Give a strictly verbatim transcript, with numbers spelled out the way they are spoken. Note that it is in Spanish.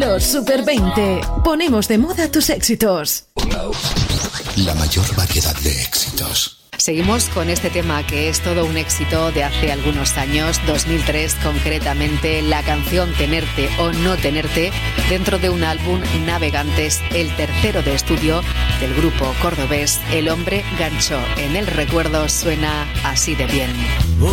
Los Super veinte. Ponemos de moda tus éxitos. La mayor variedad de éxitos. Seguimos con este tema que es todo un éxito de hace algunos años, dos mil tres concretamente, la canción Tenerte o No Tenerte, dentro de un álbum Navegantes, el tercero de estudio del grupo cordobés El Hombre Gancho. En el recuerdo suena así de bien.